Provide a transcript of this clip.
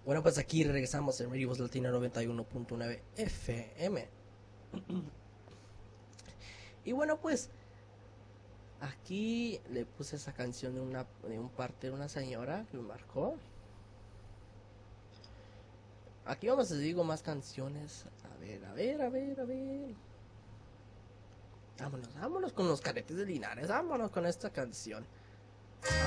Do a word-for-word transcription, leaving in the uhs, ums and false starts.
Bueno, pues aquí regresamos en Radio Voz Latina noventa y uno punto nueve F M. Y bueno, pues aquí le puse esa canción de una de un parte de una señora que me marcó. Aquí vamos, les digo más canciones. A ver, a ver, a ver, a ver. Vámonos, vámonos con los caretes de Linares. Vámonos con esta canción.